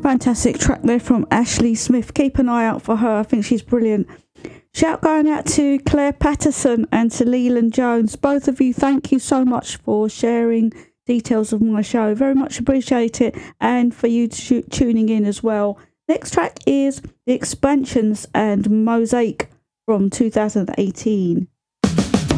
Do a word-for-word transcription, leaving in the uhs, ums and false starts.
Fantastic track there from Ashley Smith. Keep an eye out for her. I think she's brilliant. Shout going out to Claire Patterson and to Leland Jones. Both of you, thank you so much for sharing details of my show. Very much appreciate it. And for you t- tuning in as well. Next track is The Expansions and Mosaic from two thousand eighteen.